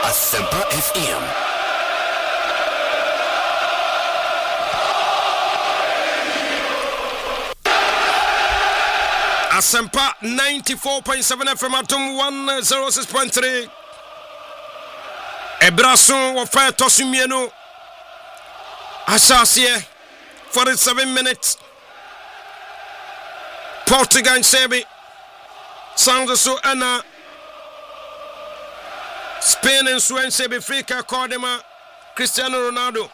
Asempa FM. Asempa 94.7 FM atom 106.3. Ebrason wa fa tosumienu. Asasiye 47 minutes. Portugal Sebi Sounds so Anna Spain and Swen Sebi Frika Cordema Cristiano Ronaldo.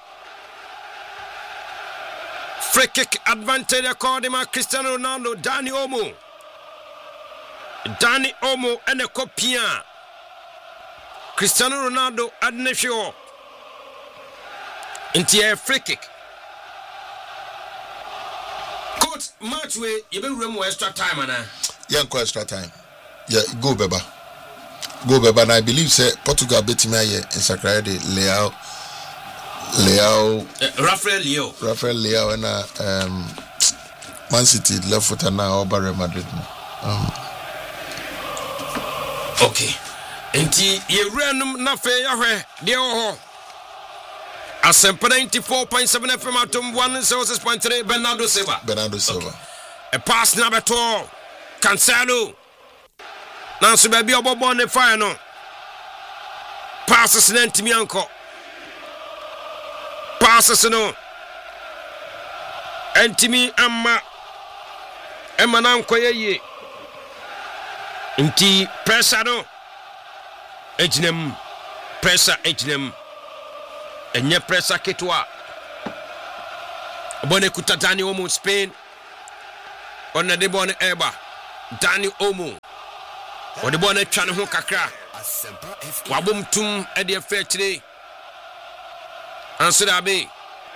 Free kick advantage Cordema Cristiano Ronaldo. Dani Omo and a copia Cristiano Ronaldo adnesho into a free kick. Coach match way you be room extra time and extra time. Yeah, go Beba. And I believe say Portugal beat me here in Sacredi Rafael Leao and Man City left foot and now Real Madrid. Okay. Enti ye random na fe yahwe de ho. Asempa 94.7 FM atom 106.3 Bernardo Silva. Okay. A pass na beto Cancelo. Now so baby obobo ne fire no. Passes na ntimi anko. Passes no. Ntimi amma. Emma na anko ye. Nti pressure no. Ejnem pressure ejnem. Enye pressure ketwa. Bone kuta Dani Omo Spain. Ona de bone eba. Dani Omo. Ode bone twa ne ho kakra. Wabom tum e de fe kire. Anso da be.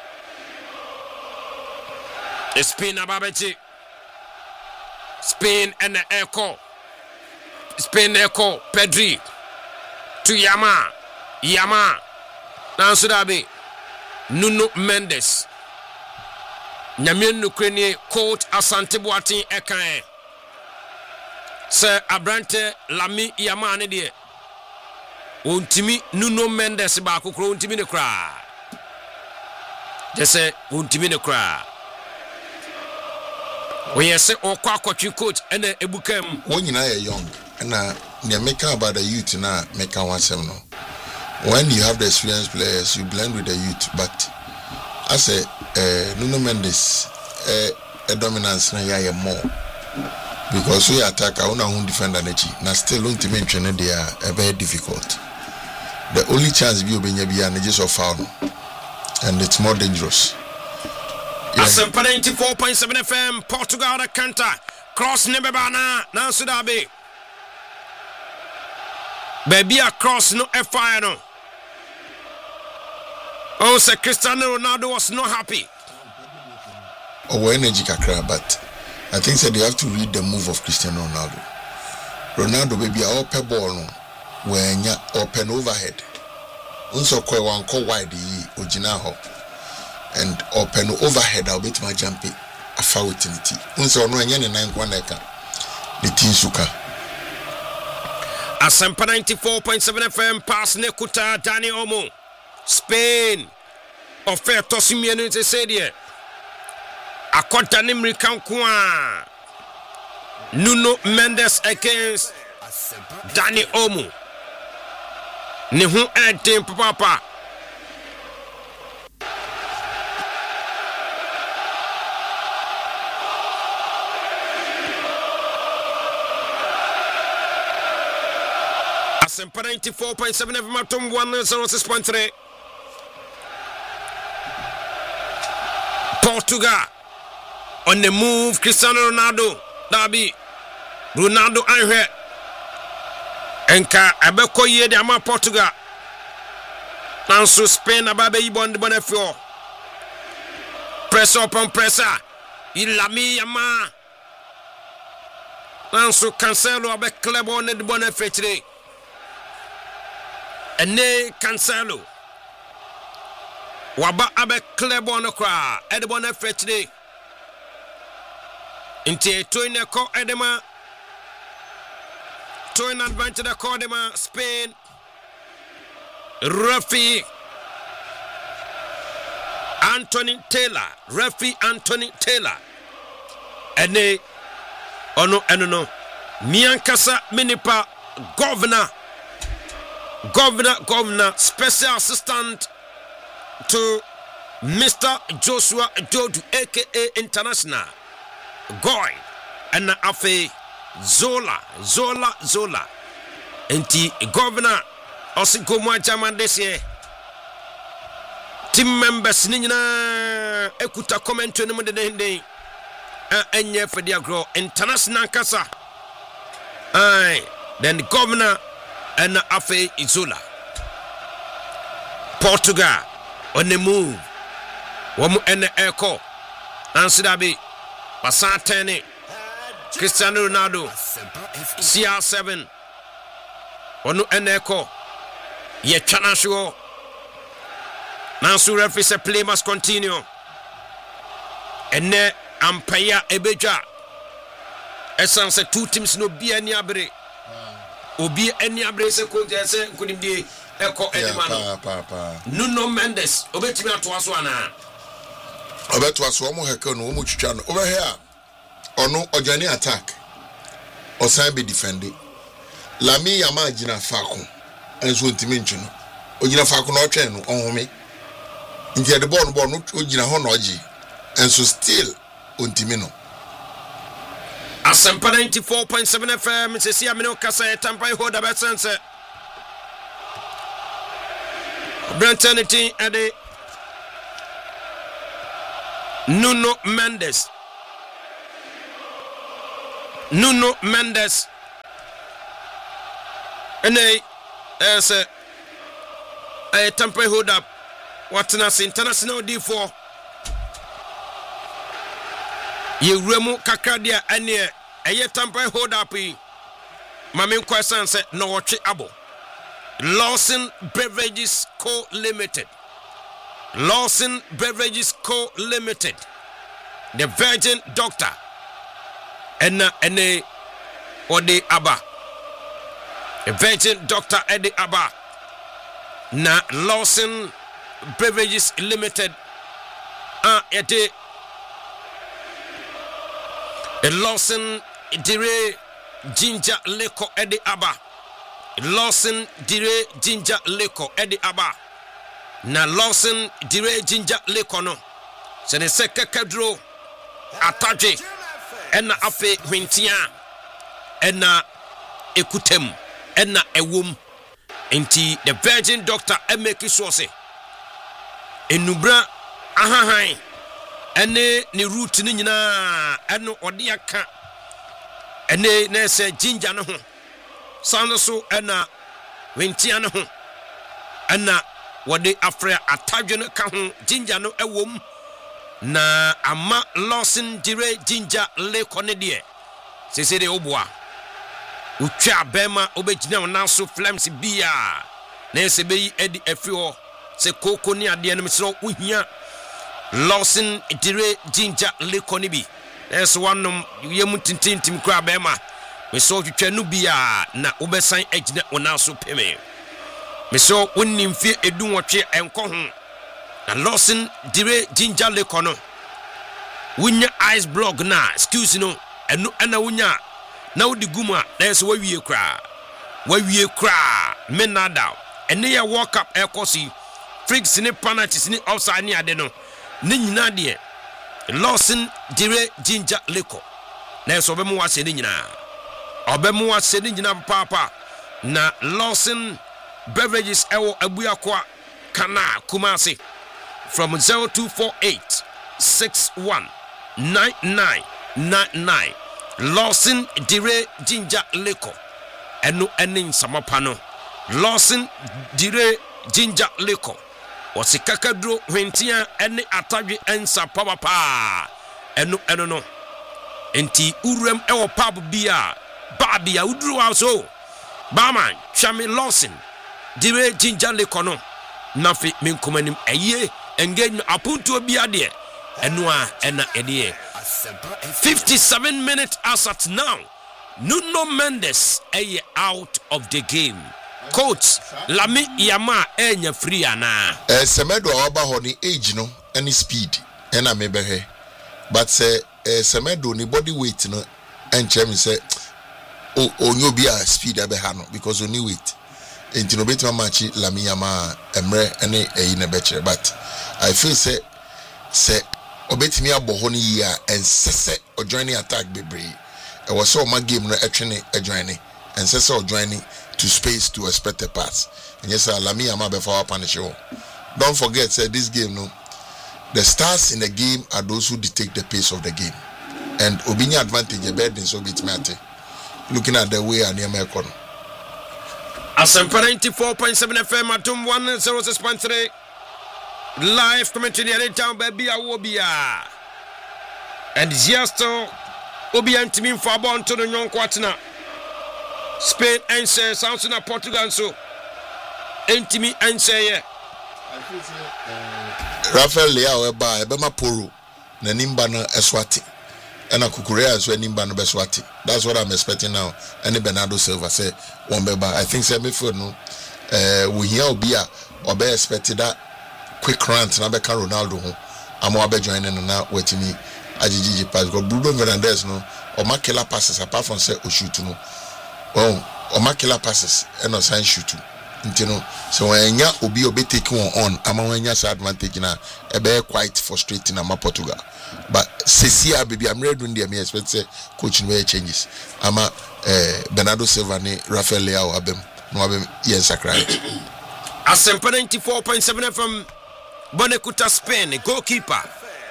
Spain ababeti. Spain and the echo. Spain echo Pedri. To Yama. Nanso da be Nuno Mendes Nyamien Nukreni Coach Asante Boatin ekan Sir Abrante Lami Yama ne de Ontimi Nuno Mendes ba kokro ontimi ne kra Jese ontimi ne kra Oyese okwa akotwi coach ene ebukam When you are young and na make about the youth na make one sem no. When you have the experienced players, you blend with the youth. But as a Nuno Mendes, a dominance na ya more because we attack our own defender na still ultimately they are very difficult. The only chance we be na just of foul, and it's more dangerous. Asempa 94.7 FM Portugal da counter cross nebana na Sudabe. Baby a cross no fire no. Oh, Sir Cristiano Ronaldo was not happy. Or energy kakra, but I think that you have to read the move of Cristiano Ronaldo. Ronaldo baby a open ball no, when you open overhead. Unso kwe wanko wide ojina and open overhead I'll bet my jumpy a foul tinity. Unso no enya ne 9 the tinsuka. Asempa 94.7 FM pass Nekuta Dani Omo. Spain offer tosimienu te say there akota nimri kankwa Nuno Mendes against Dani Omo ne hu eden papa Asempa 94.7 FM atom 106.3 Portugal on the move Cristiano Ronaldo Dabi Ronaldo anhwe enka abeko ye de ama Portugal nanso Spain ababe yibon de bonafio press upon presser Ilami Yama nanso Cancelo abeklebo ne de bonafetire ene Cancelo Waba abe klebo no kra edebo na fetire Inti toine ko edema toine advantage ko edema Spain referee Anthony Taylor ene ono eno miankasa minipa governor special assistant to Mr. Joshua Dodu aka International Goy and afe Zola enti governor osikomo chairman this year team members ni nyina ekuta comment no de den enye for the agro international kasa then the governor and afe Zola Portugal on the move womu ene eko ansidabi pasatene Cristiano Ronaldo CR7 onu ene eko ye chanasho nansu referee say play must continue ene ampaya ebeja esan say two teams no bi ani abre obi ani abre se ko je se nkunimdie eko enema Nuno Mendes obetimi atoaso ana obetwaso omo heka no omo twitwa no over here ono ojani attack osan be defend Lami Yamal gina faako enso ntimi ntwe no ogina faako no otwen no onhome nje de ball no ogina ho no ogi enso still ontimi no Asempa 94.7 FM sesi amene okasa Tampa Hoda besense Brentanitin ade Nuno Mendes ene say Tampa Hoda watna international D4 Yewremu kakadia ene Tampa Hoda pi mamen kwasan say no watch abo Lawson Beverages Co Limited the Virgin Doctor ene ode aba the Virgin Doctor Eddie Abba na Lawson Beverages Limited ete Lawson dire ginger liquor Eddie Abba Lawson dire ginger liquor Eddie Abba na Lawson dire ginger liquor no se ne se kakadro ataje ena afe hwentia ena ekutem ena ewom enti the Virgin Doctor emeki source enubra ahahan ene ne root ni nyina eno ode aka ene na se ginger no ho sano so ena hwentia no ho ena wode afre atadwe no ka ho ginger no ewom na ama Lawson dire ginger liquor ne de sese de oboa utwa bema obegina wonanso flames bia na se beyi edi afio se koko ni ade no mesro uhia Lawson dire ginger liquor ne bi na wanom yemu tintintim kura bema meso twetwa no bia na obesan agina wonanso peme meso wonnim fie edu wotwe enko ho na Lawson dire ginger liquor no wunya ice block na excuse no enu ana wunya na wodi guma na so wawie kra menada ene ya world cup ekosi freaks ni penalties ni outside ni ade no ni nyina de Lawson dire ginger liquor na so obemu wase ni nyina papa na Lawson Beverages ewo abuakwa kana Kumasi from 0248 619999 Lawson dire ginger liquor eno enin samapano Lawson dire ginger liquor wasikakadro hwentia ene atadwe ensa papa eno no enti urem ewo pub bia babia udru also Barman Chami Lawson dire ginger liquor no nafi minkomanim eye engage apunto bia de enoa ena edie 57 minutes as at now Nuno Mendes out of the game coach Lami Yama enya free ana Semedo oba ho ni age no any speed ena mebere but say Semedo ni body weight no enche me say onyo bi a speed abe ha no because only weight enti no betima match Lami Yama emre ene eyi na bechere but I feel say obetimi aboho ni ya ensese o joining attack bebre e was so my game no etwene adjoining ensese o joining to space to expect a pass and yes Lami Yama be for punish you. Don't forget say this game no the stars in the game are those who dictate the pace of the game and obinya advantage e bed so betimi ate looking at the way Anema Ekono Asempa 94.7 FM atum 106.3 live commentary in town baby awobia and just obi antimi for about to the young kwatena Spain and say sounds na Portugal so antimi and say Rafael Leao eba ebema poro na nimba no eswati ena kukurea so nimba no beswati. That's what I'm expecting now. Any Bernardo Silva say one beba. I think say midfield no we here obi a obe expected that quick rant na beka Ronaldo ho ama obe joining na wetimi agigi pass go Bruno Fernandes no o ma killer passes apart from say o shoot no well o ma killer passes and no sign shoot ntino so when nya obi obe take on ama when nya advantage na e be quite frustrating na Portugal but Cecia baby I'm ready to me expect say coach no changes ama Bernardo Silva ni Rafael Leao abem no abem yen sakra Asempa 94.7 from Bonekuta Spain goalkeeper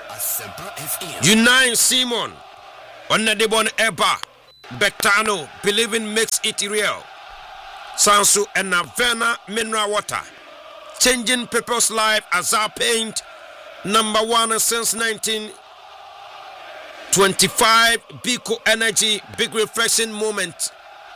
Unai Simon Onadebon Eba Betano believing makes it real Sansu and Navena mineral water changing people's life as our paint number 1 since 1925 Biko Energy big refreshing moment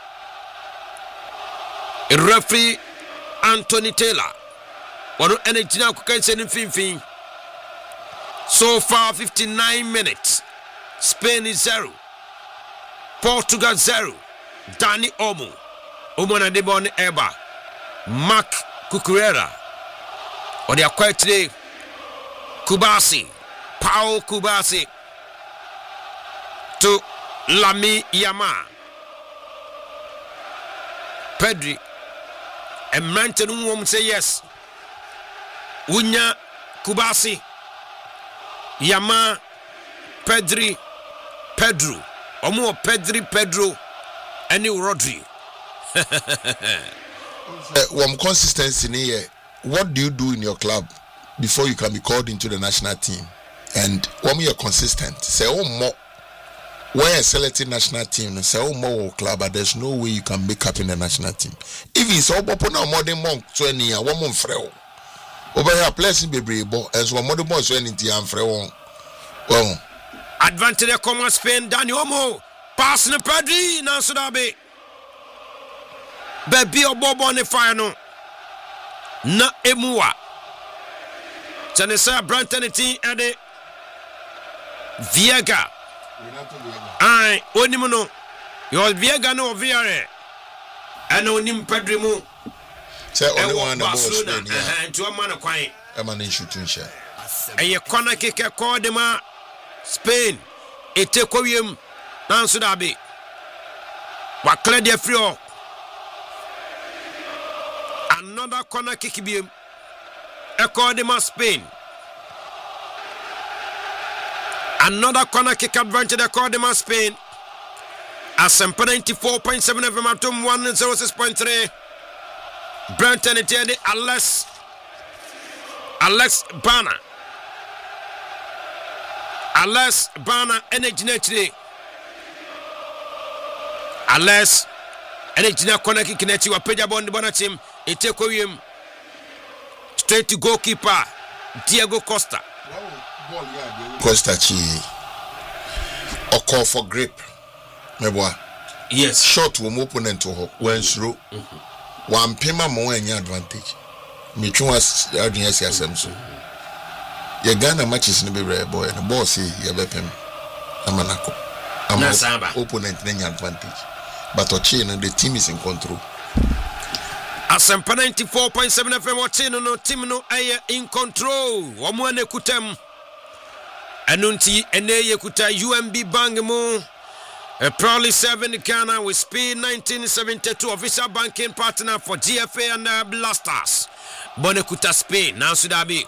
referee Anthony Taylor one energy now can send him so far 59 minutes Spain is 0 Portugal 0 Dani Olmo Omona Debon Eba Mark Cucurella or they are quite today Kubasi Paul Kubasi to Lami Yama Pedri and Manton woman say yes Unya Kubasi Yama Pedri Pedro Omo Pedro and Rodri one consistency in here. What do you do in your club before you can be called into the national team? And when you're consistent, say more when you're selecting national team, say more club, but there's no way you can make up in the national team. If it's all open now more than month 20 one month freo. Over here place baby bo as one more than month 20 and freo. Well advantage come Spain Dani Olmo pass the Pedri now so that be baby obobo on the fire no na emua Chanesa Branton team and the Viega ai onimu no your Viega no Viare and onim Pedri mu say only one the ball Spain to a man kwai e man shooting shot e corner kick e call dem Spain e take kwiem na so da be wa clear the free another corner kick biem according to Spain another corner kick advantage according to Spain Asempa 94.7 FM atum 106.3 Brenton Etienne Alex Bana energy today Alex energy na corner kick net you peja bond bona team e take him straight to goalkeeper Diego Costa chi or call for grip meboa yes shot wo opponent to when through one pema mo any advantage me twa adwin asem so ye Ghana matches no be rare boy the boss say ye be pem amanako opponent any advantage but Ochino the team is in control. Asempa 94.7 FM watching no team no aye in control. Wamwane kutem. Anunti eneye kuta UMB Bangmo. Proudly serving Ghana with Speed 1972 official banking partner for GFA and Blasters. Bonekuta Spain now Sudabi.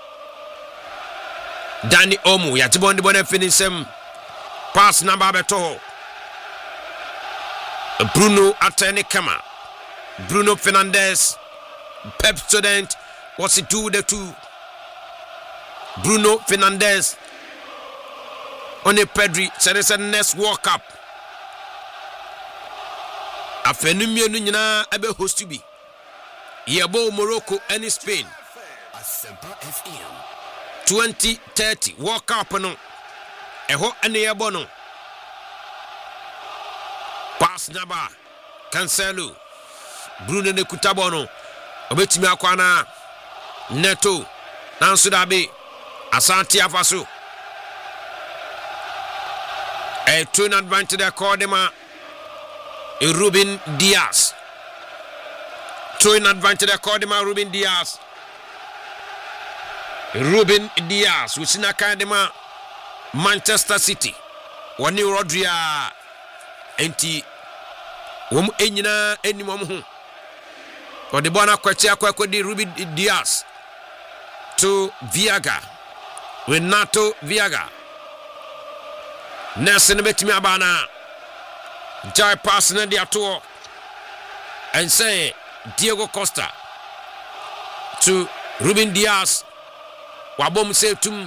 Danny Omu yatibondi bone finisem. Pass number beto. Bruno Atene Kama. Bruno Fernandes, Pep student, what's it do the two? Bruno Fernandes, on a Pedri, says a next World Cup. A phenomenon nina ebe host to be. Yabo Morocco and Spain. 2030 World Cup no. Eho ane yabono. Pass naba. Cancelo. Bruno ne kutabono obetimi akwana Neto nanso dabe Asante Afaso twin advantage the Cordema Ruben Diaz twin advantage the Cordema Ruben Diaz usina Cordema Manchester City wani Rodria enti wom enyina enimom ho for the bona kwachi di Ruben Diaz to Viaga Renato Viaga Nelson betimi abana jai pass na dia to and say Diego Costa to Ruben Diaz wabom say tum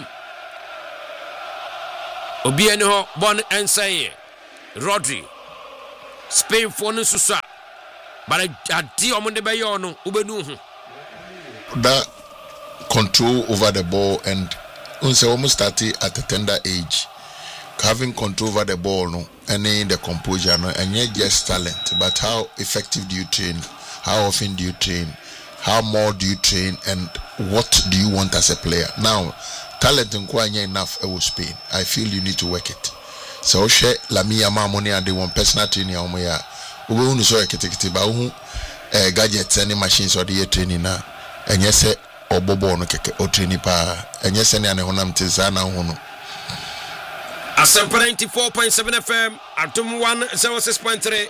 obi eni ho bon and say Rodri Spain for no susa but I di omonde be yo no ubenu hu that control over the ball and unse almost started at a tender age having control over the ball no and the composure no and yet just talent but how effective do you train, how often do you train, how more do you train, and what do you want as a player? Now talent nkwanya enough I will Spain. I feel you need to work it. So share Lamine Yamal money and they want personal training omo ya we unu so eketekete ba hu gadgets and machines or the training na enye se obobo no keke o training pa enye se ne honam tisa na hu no Asempa 94.7 FM Atum 106.3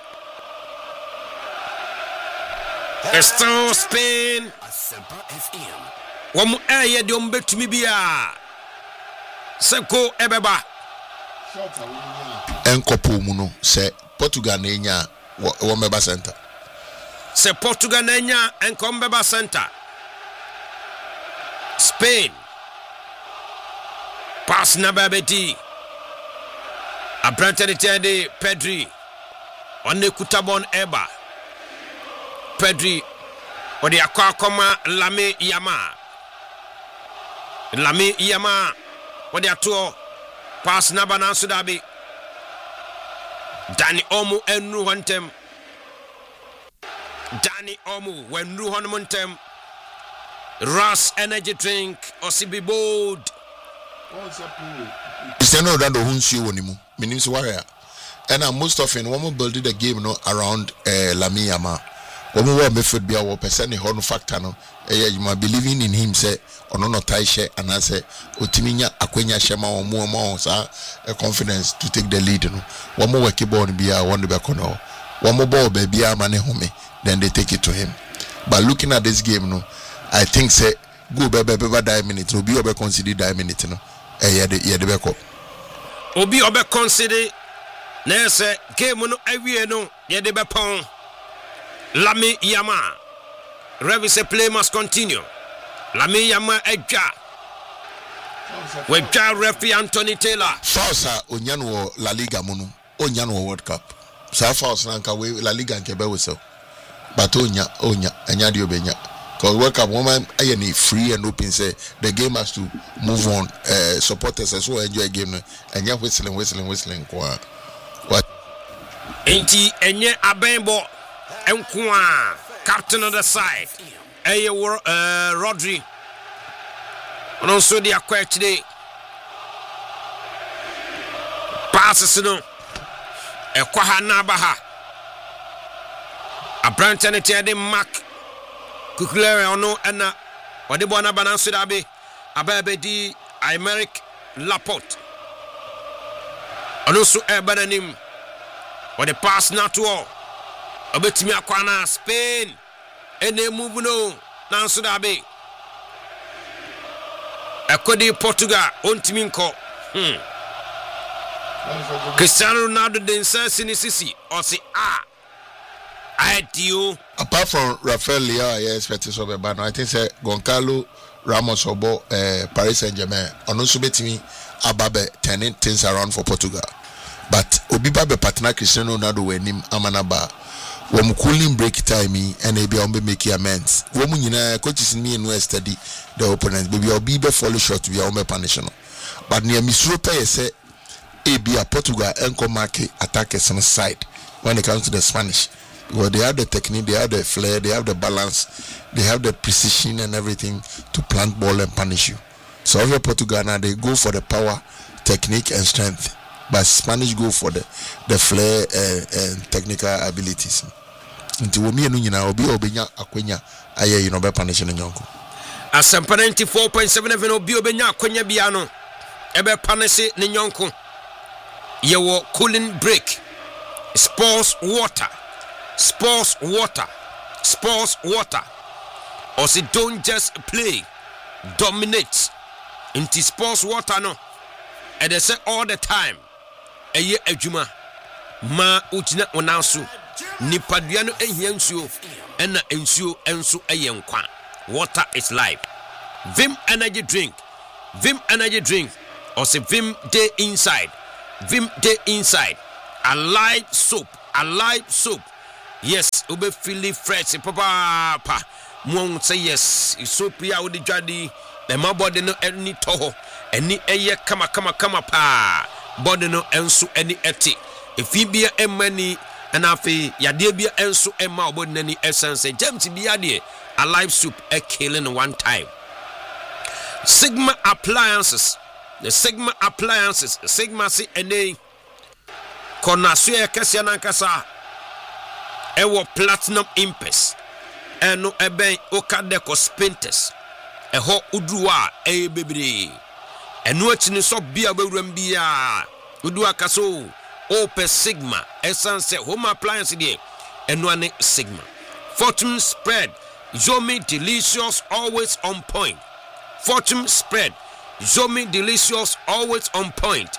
Esto Spain Asempa FM Wamu eye de ombetumi bia Seko ebeba enkopo mu no se Portugal na enya Wombeba Center. Se Portugal na enya Wombeba Center. Spain. Pass na babeti. Abrante de Pedri. One kutabon eba. Pedri. Odi akwa koma Lamine Yamal. Odi atuo. Pass na bana Sudabi. Danny Omu enru hontem. Danny Omu wenru hontem. Ras energy drink osibi bold. Cristiano Ronaldo hunsi wonimu. Meaning so warrior. And most often when we build the game no around Lamine Yamal. When we were midfield bia wo person the horn factor no. You might believing in him say ono no tie share and I say otiminya akwenya shema omo sa confidence to take the lead no. One more work ball bia one the back no. One more ball baby mane home then they take it to him. But looking at this game no, I think say go bebe die minute no be obe consider die minute no. Yeah the back up. Obi obe consider na say game no awie no ye de be pon. Lamine Yamal. Revi say play must continue. Lamine Yamal edja. Wejja referee Anthony Taylor. Falsa onyanwo La Liga munu. Onyanwo World Cup. Sa falsa nanka we La Liga nke be we so. But onya anya di obenya. Cause World Cup woman ayeni free and open say the game has to move on. Supporters as well enjoy game no. Anya whistling kwa. What? Enti enye abenbo enkwa captain on the side. Rodri. And also the acquired today. Passes no. Ekwaha Nabaha. A branch and a Mark Kukulere ono ena wade bona bananso dabe ababe di Aymeric Laporte ono so ebananim wade pass na to obetimi akwana Spain ene move no nanso dabe akodi Portugal ontimi nko Cristiano Ronaldo densa sinisisi osi ideal. Apart from Rafael Leao, I expect so be bad. I think say Goncalo Ramos obo Paris Saint-Germain. Ono so betimi ababe turning things around for Portugal. But obiba be partner Cristiano Ronaldo we nim amanaba. Wo mu cooling break time and e be on be make amends. Wo mu nyina coaches ni no study the opponent. Baby obi be follow shot be on be punish no. But near Misro pay say e be a Portugal enko market attackers on side when it comes to the Spanish. Well, they have the technique, they have the flair, they have the balance, they have the precision and everything to plant ball and punish you. So over Portugal now they go for the power, technique and strength, but Spanish go for the flair and technical abilities. Until we mean you know, obenya akwenya aye you know be punishing nyonko. Asempa 94.7 obi obenya akwenya biano ebe punish ni nyonko. Yewo cooling break. Sports water. Or say don't just play, dominate. Into sports water no. And they say all the time. Eye ejuma ma uchina onansu nipadua no ehia nsuo ena nsuo enso eye nkwa. Water is life. Vim energy drink. Or say Vim day inside. Alive soap. Yes, ube feel fresh, papa. Mong say yes. Soap ya udi jadi. The my body no any toho. Any eye kama pa. Body no ensu any eti. If he be a many and afi ya de be ensu emma body any essence. James be ade. Alive soup a killing one time. Sigma appliances. The Sigma appliances. Sigma si ene. Konasue kesi anankasa. Ewo platinum impes eno eben okadeco spintes eho udruwa bebre eno achini so bia bewuram bia udua kaso ope Sigma essence home appliance de eno ane Sigma Fortune spread Zomi delicious always on point. Fortune spread Zomi delicious always on point.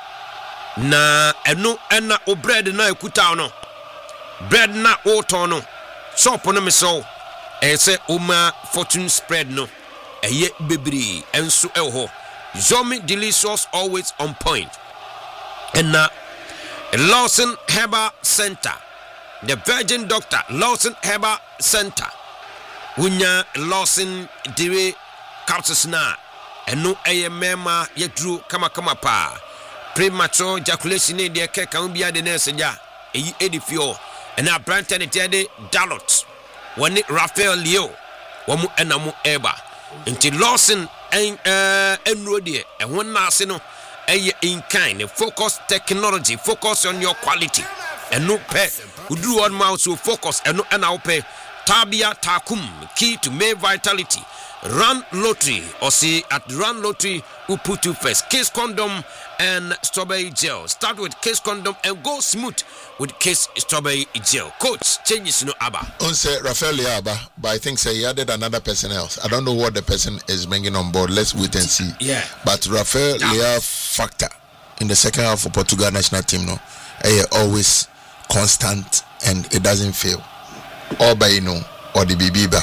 Na eno ena o bread na ekuta no bread na otono shop no me so say uma Fortune spread no eye bebri enso eho Zomi delicious always on point. And na Lawson Herbal Center, the Virgin Doctor Lawson Herbal Center unya Lawson dire capsules na eno eye mema yedru kama pa premature ejaculation in the keka ubia de nurse ja eyi edifio. And now Brandon Teddy Dalot. When it Rafael Leo. Wamu enamu eba. Until Lawson and Rodie. And one nasino in kind. Focus technology. Focus on your quality. And no pay. Who do one mouse to focus and no pay. Tabia Takum. Key to male vitality. Run lottery. Or see at Run Lottery who put you first. Case condom and strawberry gel. Start with Case condom and go smooth with Case strawberry gel. Coach changes no Abba. On say Rafael Leao, but I think say he added another person else. I don't know what the person is bringing on board. Let's wait and see. Yeah. But Rafael Leao factor in the second half for Portugal national team no. Always constant and it doesn't fail. All by you know or the bibiba.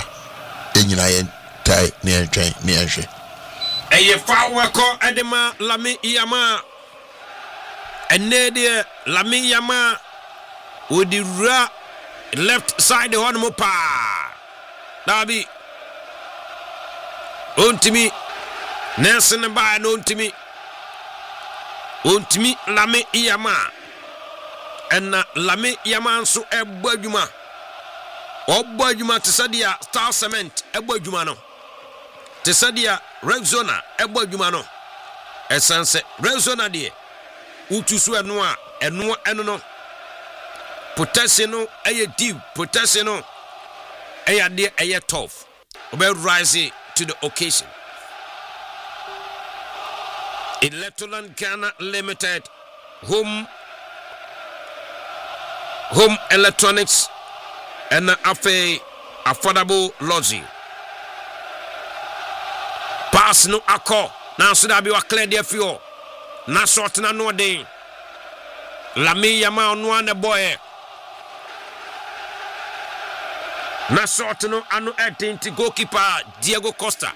Tai near train near she. Eye fawa ko edema Lami Yama. Ene de Lami Yama with the left side the one pa. Dabi. Untimi Nelson ba no untimi. Untimi Lami Yama. Enna Lami Yama so ebo adwuma. Obo adwuma tesadia Star Cement ebo adwuma no. Tesadia Rexona ebo adwuma no. Esanse Rexona de utusu eno a eno no potassium no eye deep potassium no ɛyɛ adeɛ ɛyɛ tough ɔbɛ rise to the occasion. Electroland Ghana Limited, home electronics and affordable lodging. Pass no akɔ na so da bi wa clear there fio na short na no den Lami Yama no na boy na short no anu edinti goalkeeper Diego Costa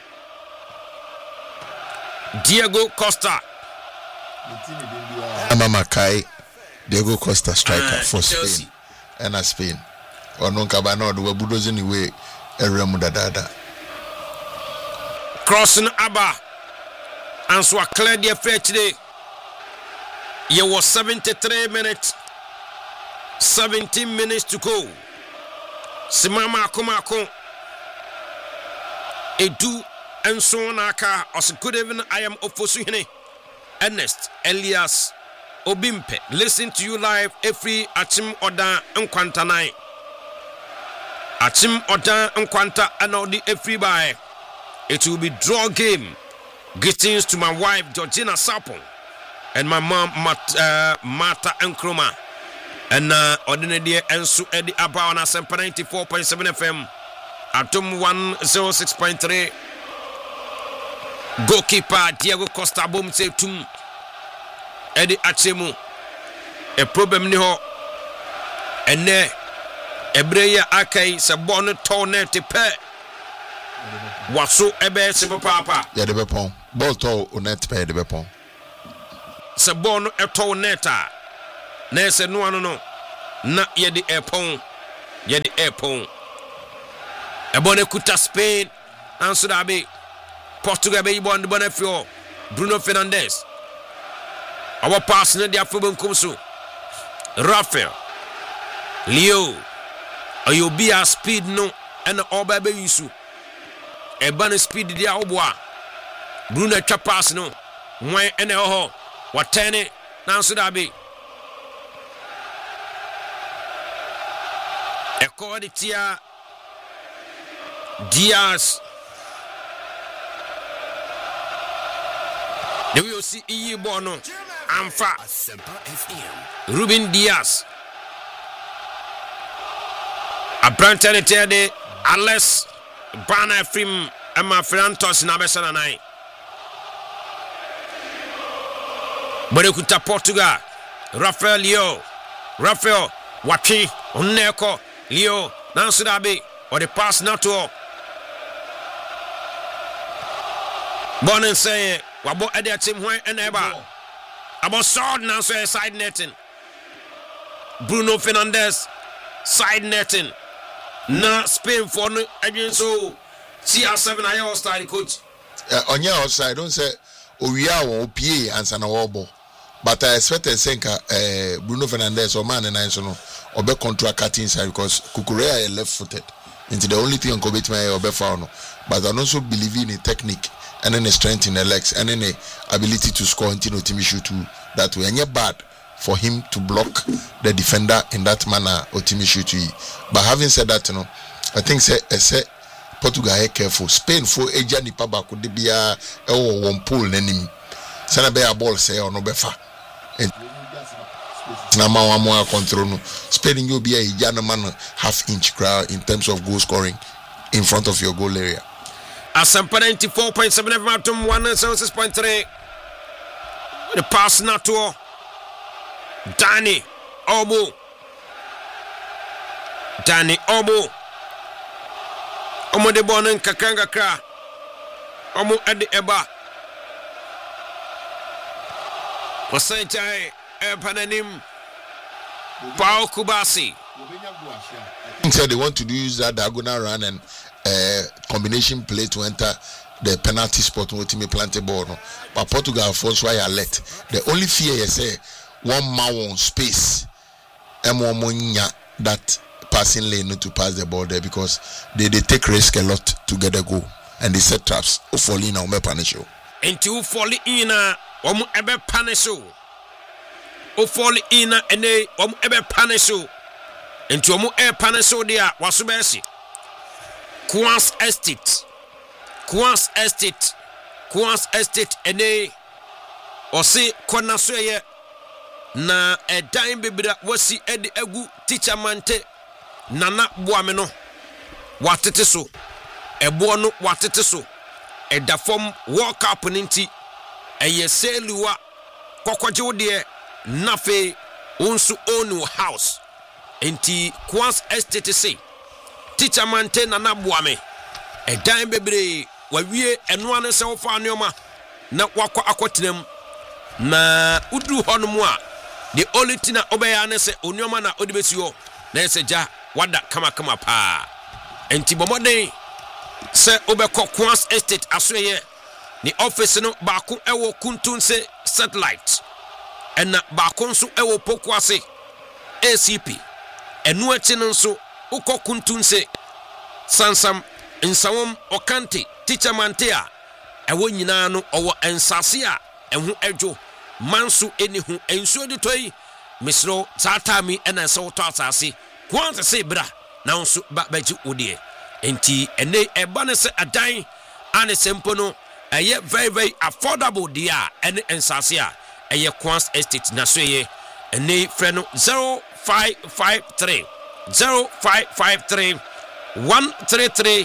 Mama Kai Diego Costa striker for Spain and Spain ono kabana do wabudozi ni we eremu dadada crossing Abba and so clear the affair today. It was 73 minutes, 17 minutes to go. Simama Kumako Edu and so naka as good evening. I am Ofosuhene Ernest Elias Obimpe. Listen to you live every Achim Oda Nkwanta 9. Achim Oda Nkwanta and all the every by. It will be draw game. Greetings to my wife Georgina Sapon and my mom Martha Nkrumah and ordinary Ensu Eddie Abba on Asempa 94.7 FM Atom 106.3 goalkeeper Diego Costa bom say tum Eddie Achemu a problem ni ho ene ebreya akai se bon to net pe waso ebe se papa ya de bepon ball to net pe de bepon se bon eto neta na se no ano no na ye de epon ebone kuta Spain anso da be Portugal be ibon de bonafio Bruno Fernandes our pass na dia fobon kumso Rafael Leo ayobia speed no and oba be yusu Ebane speed dia oboa Bruno twa pass no wan ene ho watene nanso da be Ekoditia Diaz the we see iyi bono amfa Ruben Diaz Abrantene tede Alex Bana Frim Emma Frantos na besana nai Borekuta Portugal Rafael Watchi Oneko Leo Nansudabe or the pass not to Bonin say wabo ade team when eneba about sword now so side netting Bruno Fernandes side netting na Spain for no again so CR7 I all style coach on your outside don't say Oria won PA answer na wobo but I expected senka Bruno Fernandes or man and I so no obe control cutting inside because Kukurea is left footed into the only thing on commit my obe found but I also believe in the technique and then the strength in the legs and then the ability to score into no team shoot too that way and yet bad for him to block the defender in that manner or team shoot but having said that you know I think say Portugal is careful Spain for eja nipa ba ko de bia e wo one pool nanim sana be a ball say or no be fa na ma wa control no Spain you be a eja no man half inch crowd in terms of goal scoring in front of your goal area Asampa 94.7 FM Atom 106.3 the pass not to Danny Omo Omo de bonen kakanga kra Omo ade eba Wasanchai Pananim Pao Kubasi said they want to use that diagonal run and combination play to enter the penalty spot with me planted ball no. But Portugal force why alert the only fear is say one man space that passing lane to pass the ball there because they take risk a lot to get a goal and they set traps fall in or punish you into fall in ebe punish you fall in and they ebe punish you into air punish you there wasubesi Quans Estate ene ose kona so ye na edan bebira wasi edi egu teacher mante nana boame no watete so ebo no watete so edafom world cup ninti eye seluwa kokwaje wode nafe unsu onu house enti Quans Estate say teacher mante nana boame edan bebire wawie eno ane se wo fa aneoma na wakwa akotenam na udu honom a the only thing na obeya ne se onuoma na odibesi ho na se ja wada kama pa enti bomoden se obekọ Quans Estate asoye ni office no baako ewo Kuntunse satellite ena baako nso ewo Pokuase ACP enu achi nso ukọ Kuntunse Sansam Nsawom Okante teacher mante a ewo nyina no owo ensase a ehu edwo manso enihu ensuo de toyi misro satami ena se woto asase Quans se bra na nso baji odie enti ene eba ne se adan ane sempo no eye very affordable dia ene ensase a eye Quans Estate na so ye ene frɛ no 0553 133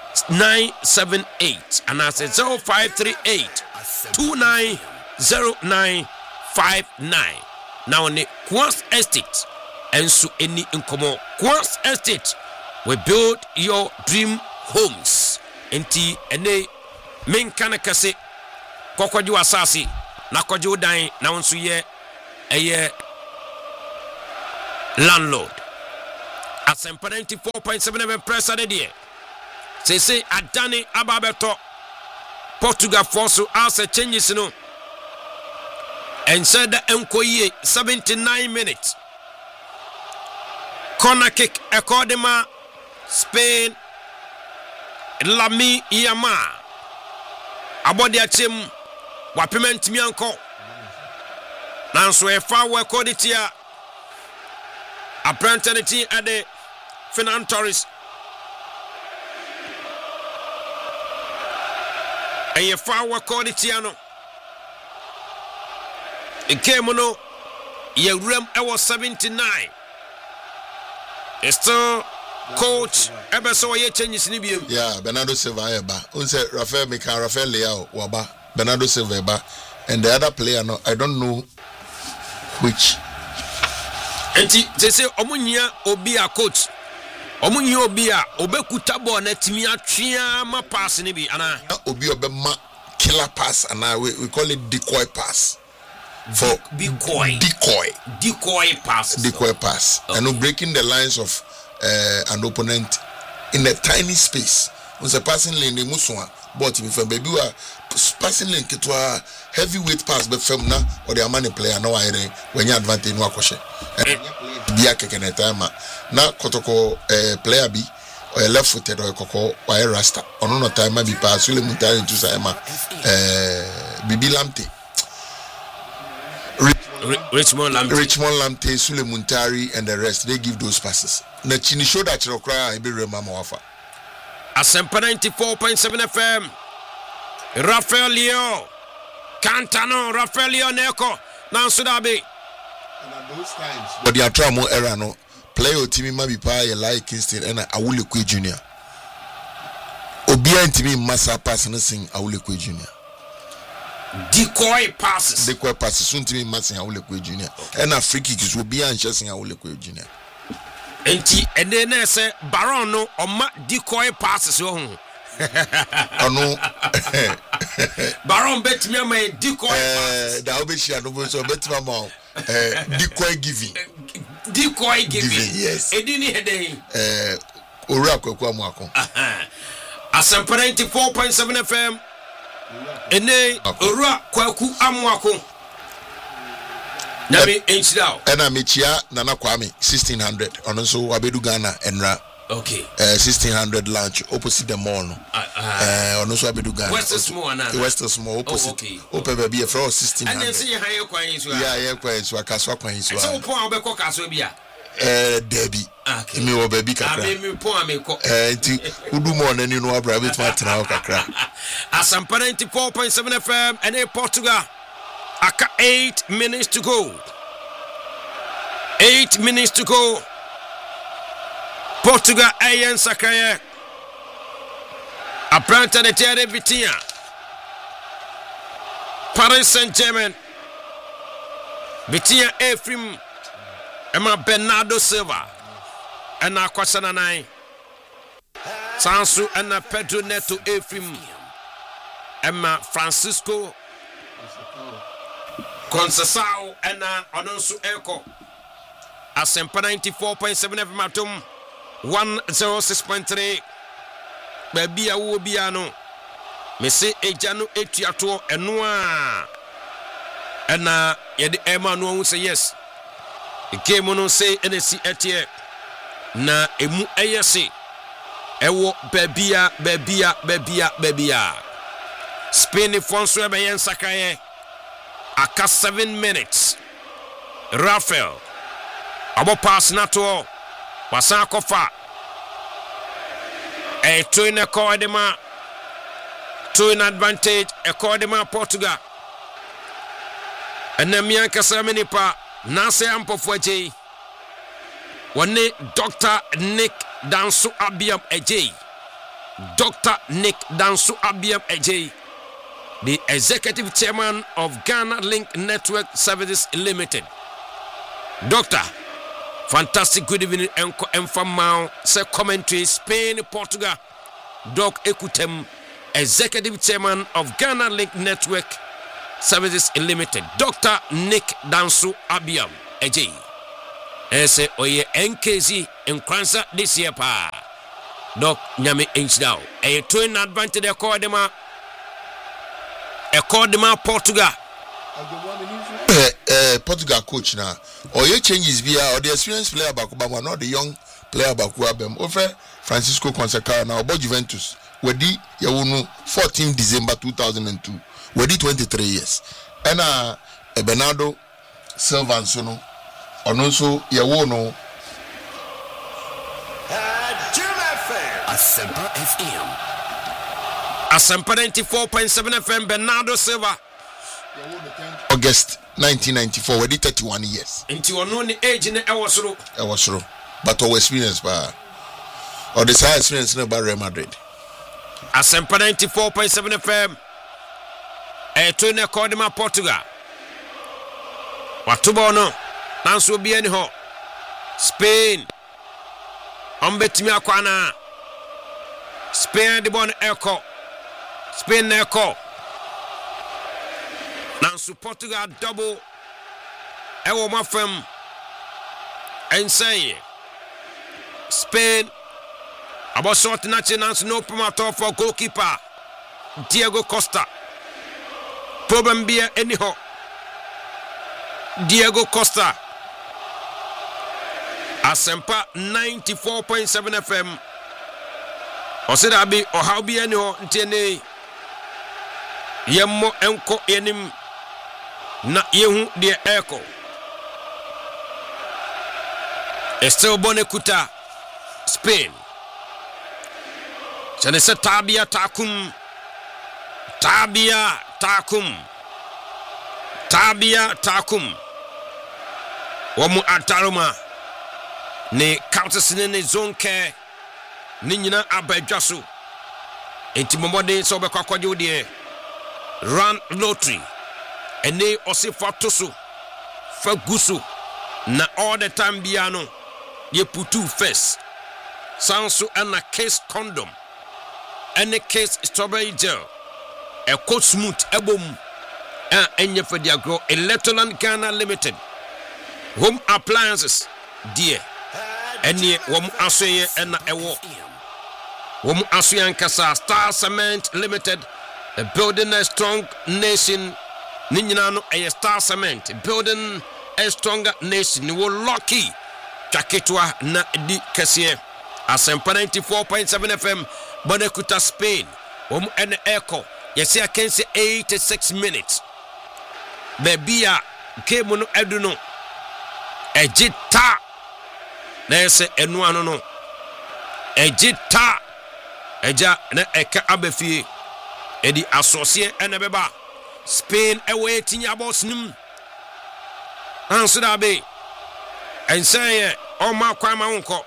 978 and I said 0538 290959. Now on the Quans Estate and so any incomo Quans Estate we build your dream homes enti ene men kana kase kokwaji asasi na kwaji udan na wonso ye eye landlord at 94.7 press ade say adani ababeto Portugal force as a changes no and said enkoye 79 minutes corner kick Ekodema Spain Lami Yama abodi achim wapement mianko nanso efa wekodithia apprentice ade Finan Torres eye fa wekodithia no game no ye rem ewo 79 it's still coach ebeso ye changes ni biem yeah Bernardo Silva eba unse Rafael Leao waba Bernardo Silva eba and the other player no I don't know which enti they say omunya obi a coach omunya obi a obekuta ball na timi atwea ma pass ni bi ana obi obema killer pass and we call it decoy pass for decoy pass okay. And breaking the lines of an opponent in a tiny space was a passing lane the muswa but if baby were passing lane to a heavyweight pass but from now or the money player no I when you advantage no question be a keke time now kotoko player be or left footed or koko or rasta or no time be pass really muntari to Saima Bibi Lamte Richmond Lamte, Sule Muntari, and the rest, they give those passes. Na chini show that you cry, I be remember wafa. Asempa 94.7 FM. Rafael Leo, Cantano, Rafael Leo Neko, Nansudabi. And at those times, but the Atramo era no play o team maybe pay like Kingston and Awulikwe Junior. Obia and team massa pass and sing Awulikwe Junior. Decoy passes soon to me Massing Awulikwe Junior and a free kick will be unchasing Awulikwe Junior. Enti and then say Baron no or ma decoy passes oh no Baron bet me my decoy that will be she no so bet my mouth decoy giving yes edini heading ora kwakwa mu akon Asempa 94.7 FM ene ora kwaku amwako na me enchidao ena mechia nana kwame 1600 ono so abedu Ghana enra okay 1600 lunch opposite the mall no ono so abedu Ghana West Small opposite open baby for 1600 and then see higher kwan so yeah kwan so akaso kwan so so pon obekọ kaso bia Debbie. Me wo baby kakra. Me po ameko. Nti udu mo nani no abra bit ma tena kakra. Asampa 94.7 FM and Portugal. Aka 8 minutes to go. 8 minutes to go. Portugal ayen Sakaye. Abranta de Terre Vitinha. Paris Saint-Germain. Vitinha Ephraim. Emma Bernardo Silva. And Aquasana 9. Sansu and Pedro Neto Ephraim. Emma Francisco Concesao and Alonso Echo. Asempa 94.7 FM Atom 106.3. Baby awo biano. Me se ejano etuato enoa. Ena yede ema no say yes. The game no say NC etie. Na emu eyese. Ewo babia. Spain Fonso Ebeyen Sakaye. Aka 7 minutes. Rafael. Abo pass nato. Wasan kofa. To in a Cordema. To in advantage. A Cordema Portugal. And then Mianka Saminipa. Nase Ampofwaje. One Dr. Nick Dansu Abiam Ej. Dr. Nick Dansu Abiam Ej. The executive chairman of Ghana Link Network Services Limited. Doctor, fantastic good evening and Mao, say commentary Spain, Portugal. Doc Ekutem, executive chairman of Ghana Link Network Services Limited. Dr. Nick Dansu Abiam Ej. Ese oye NKZ in Kransa this year pa. Doc Nyame Enchidao. A twin advantage Ecordema Portugal. Portugal coach now. Or your changes via or the experienced player back Obama, not the young player back Wabem. Over Francisco Consecao now about Juventus. Wedi Yawunu 14 December 2002. Wedi 23 years. And Bernardo Silva and Sono. And also Yawono. Asempa FM. Asempa 94.7 FM. Bernardo Silva. August 1994. We did 31 years. Into unknown age in the Ewasro. But our experience, or this high experience about Real Madrid. Asempa 94.7 FM. To in a Cordema Portugal. Watubono. Nansu bi eni ho. Spain. Ombetimi akwana. Spain de bon echo. Spain echo. Nansu Portugal double. Ewo mafem. Ensay. Spain. About short nachi Nansu no promoter for goalkeeper. Diego Costa. Problem be eni ho. Diego Costa. Asempa 94.7 FM. Osida bi ohaw bi ani ho ntene. Yemmo enko enim na yehu de eko. Estel Bonekuta Spain. Chanese Tabia Takum. Wamu ataruma ne kautasine ne zonke ne nyina abadwaso enti momode so be kwakwaje de run lottery ene osifa toso fa gusu na all the time biano ye putu first sanso ana case condom ene case strawberry gel e coat smooth ebom enye for dia grow Electoral Ghana Limited Home Appliances dear eni wom asoye na ewo wom asoye nkasa Star Cement Limited building a strong nation ninyina no a Star Cement building a stronger nation ni wo lucky twaketwa na di kese Asempa 94.7 FM Bonekuta Spain wom en echo yesi akense 86 minutes bebia game no eduno ejita na se enu ano no ejita eja na eka abafie edi asose ene beba Spain away tinya boss nim anso da be ense o ma kwan ma wonko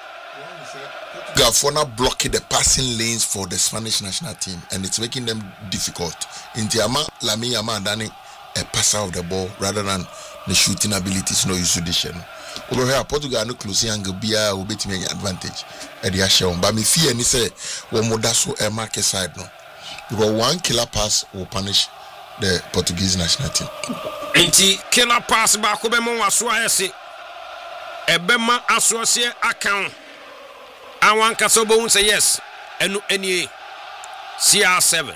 Gafona blocking the passing lanes for the Spanish national team, and it's making them difficult. Intiama Lamine Yamal done a passer of the ball rather than the shooting abilities. No use addition. Over here, Portugal no close angle bia will be to make advantage at the Ashon. But me fear ni say one more daso a market side no. Because one killer pass will punish the Portuguese national team. Inti killer pass ba ko be mo waso ayese. Ebema asose account. I want Kasobo say yes, and any CR7.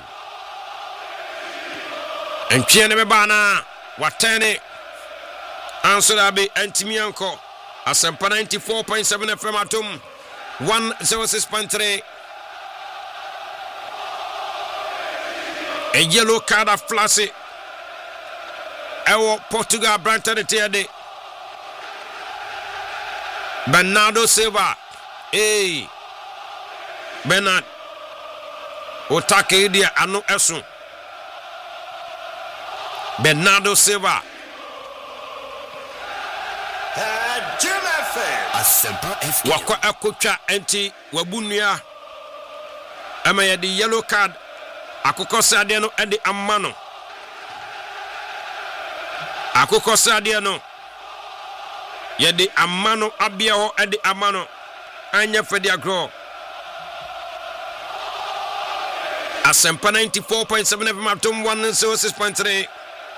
And Pianebe Bana, what 10 answer that be Antimianco, a Sampa 94.7 FM atom 106.3. A yellow card of Flashy. Our Portugal Branton Tiade Bernardo Silva. Hey, Bernard, Otake dia ano esu. Bernardo Silva. Wakwa akotwa enti wabunia. Ama ye di yellow card. Akokosa de no e di amano. Akokosa de no. Ye di amano abia ho e di amano. Anya Fedia Grow Asempa 94.7 FM Atom 106.3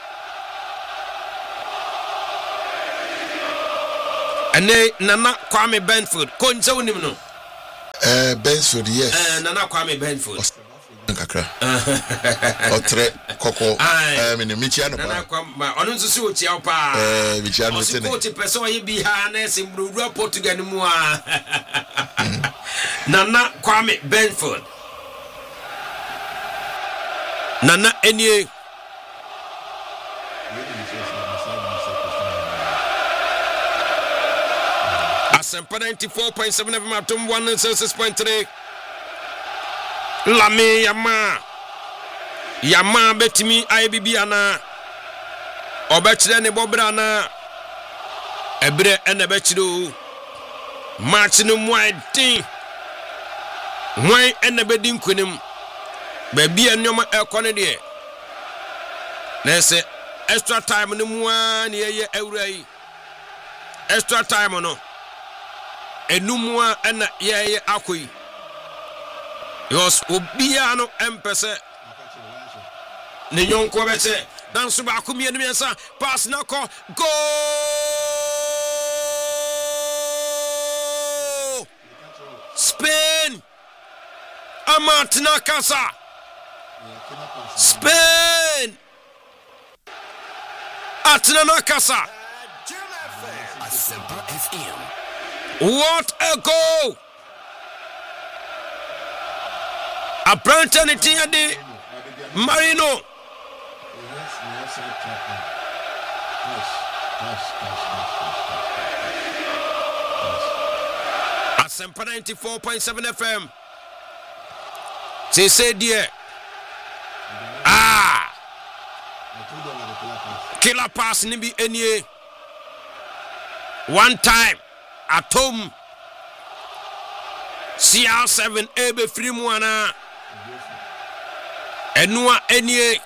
Ane Nana Kwame Benford Konsa unim no Benford yes Nana Kwame Benford Kakra Otre Koko mini Michiano Nana Kwame onu nsusu oti apa Michiano tene Oti person ye bi ha na simbru Portugal mu a Nana Kwame Benford Nana Enye Asempa 94.7 FM Atom 106.3 Lamine Yamal betimi IBB ana obechire ne bobra na ebre ene bechiro match no muadin wan ene bedin kunim ba bia nyoma ekone de na se extra time no muan ye awurai extra time no enumua ena ye akoi Yos obia no empese ne yonko bete dan so ba kumie no mensa pass na ko go Spain Amatina Casa Spain Atina Casa What a goal A Brantonity de Marino. Asempa 94.7 FM. Say dear. Killer pass ni bi any. One time at home. CR7 ebe free muana. Enua enie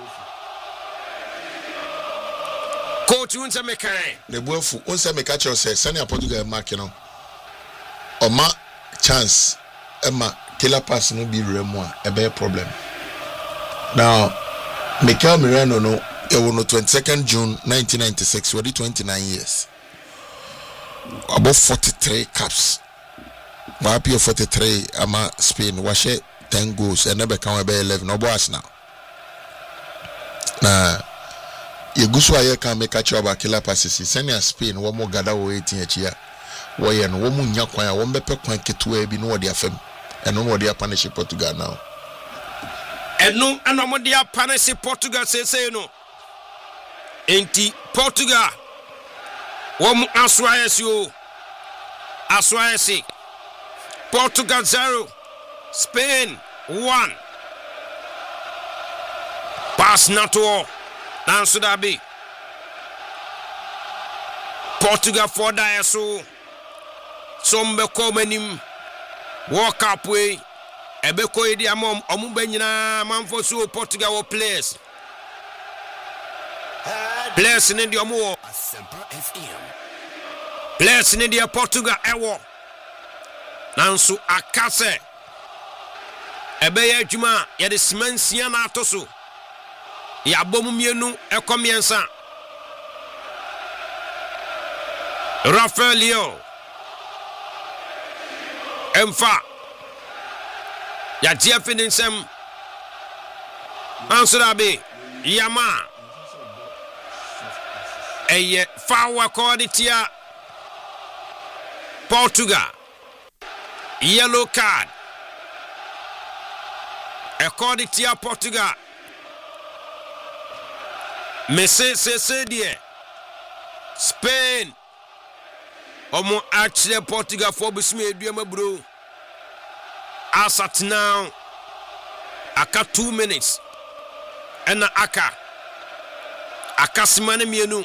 coach unse mekai the boyfu unse meka chero say senior Portugal mark no oma chance ema killer pass no bi remu a be problem now Mikel Merino no e wo no 22nd June 1996 we 29 years about 43 caps wa pia 43 ama Spain wa she 10 goals and never can be 11 no boss now. Na ye gusu aye can make catch about killer passes. Senior Spain one more gather 18 here. Wo ye no wo mu nya kwan a wo bepe kwan ketua bi no de afem. Eno no de punish Portugal now. Eno anomo de punish Portugal say no. Enti Portugal wo mu aswa yesio Aswaensi. Portugal 0. Spain 1. Pass Nato. Nanso dabi. Portugal for Daeso. Sombe komenim. Walk up way. Ebeko edi amom omube nyina manfo so Portugal wo players. Players in the omo. Players in the Portugal ewo. Nanso akase. Ebeye adwuma ye de semansia na atoso. Ya bomu mienu ekomiensa. Rafael Leo. Emfa. Ya Jeff Ninsem. Ansurabe. Yama. Eye fawa koditia. Portugal. Yellow card. Ekoditia Portugal. Messi die. Spain. Omo actually Portugal for bisme eduama bro. As at now, aka 2 minutes. Ena aka simane mienu.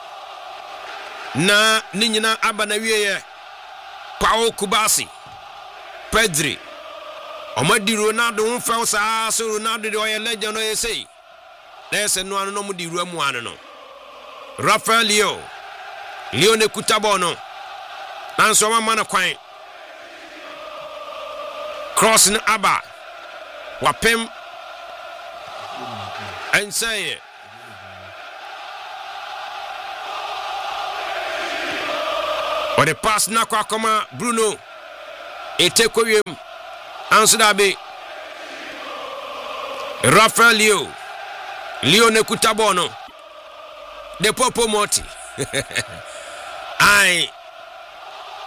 Na ninyina aba na wiye. Pau Kubasi. Pedri. Omadi Ronaldo unfa sa so Ronaldo de oye legend no say. Nese no anu no mu di ruamu anu no. Rafael Leo. Leo ne kutabo no. Nanso mama na kwan. Crossing Abba. Wapem. And say it. Or the pass na kwa koma Bruno. Eteko yem. Answer that be. Rafael Leo. Leo ne kutabono. De popo moti. Ai